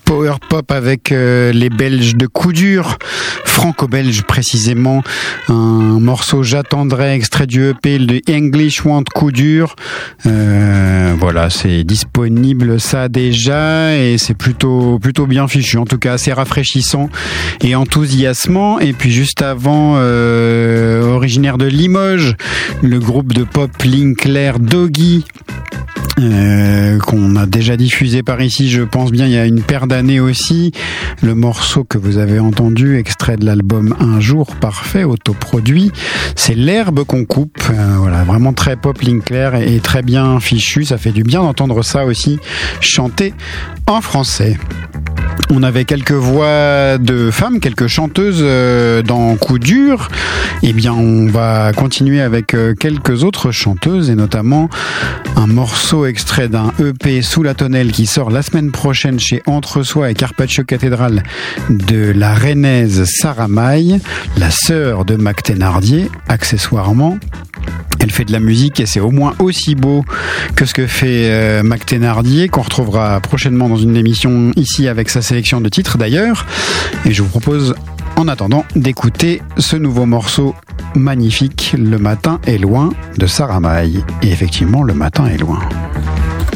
Power pop avec les Belges de Coup Dur, franco-belge précisément, un morceau J'attendrai, extrait du EP de English Want Coup Dur. Voilà, c'est disponible ça déjà et c'est plutôt bien fichu, en tout cas assez rafraîchissant et enthousiasmant. Et puis juste avant, originaire de Limoges, le groupe de pop Linkler Doggy, qu'on a déjà diffusé par ici, je pense bien, il y a une paire d'années aussi. Le morceau que vous avez entendu, extrait de l'album Un jour parfait, autoproduit, c'est L'herbe qu'on coupe. Voilà, vraiment très pop Linkler et très bien fichu. Ça fait du bien d'entendre ça aussi chanter en français. On avait quelques voix de femmes, quelques chanteuses dans Coup Dur. Eh bien, on va continuer avec quelques autres chanteuses et notamment un morceau extrait d'un EP Sous la tonnelle qui sort la semaine prochaine chez Entre Soi et Carpaccio Cathédrale de la rennaise Sarah Maille, la sœur de Mac Thénardier, accessoirement. Elle fait de la musique et c'est au moins aussi beau que ce que fait Mac Thénardier, qu'on retrouvera prochainement dans une émission ici avec sa sélection de titres d'ailleurs. Et je vous propose en attendant d'écouter ce nouveau morceau magnifique, Le matin est loin de Sarah Maille. Et effectivement, le matin est loin.